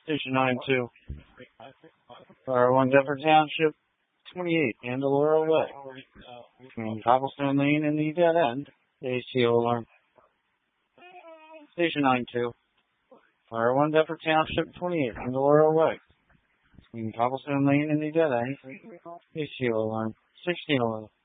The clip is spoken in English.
Station 9-2. Fire 1 Deptford Township, 28, Andalura Way. Between Cobblestone Lane and the dead end. ACO alarm. Station 9-2. Fire 1 Deptford Township, 28, Andalura Way. Between Cobblestone Lane and the dead end. ACO alarm. 1611.